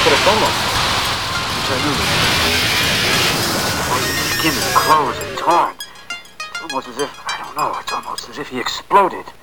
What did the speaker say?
could have stolen them. Which I knew. His skin and clothes are torn. It's almost as if, I don't know, it's almost as if he exploded.